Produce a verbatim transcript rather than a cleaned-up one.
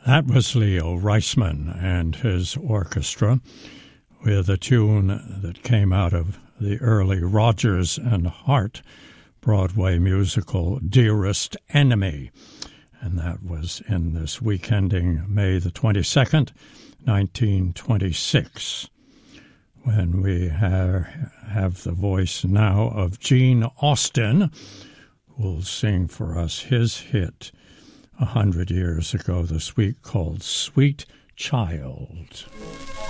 That was Leo Reisman and his orchestra with a tune that came out of the early Rodgers and Hart Broadway musical Dearest Enemy. And that was in this week ending May the twenty-second, nineteen twenty-six, when we have, have the voice now of Gene Austin, who will sing for us his hit a hundred years ago this week called Sweet Child.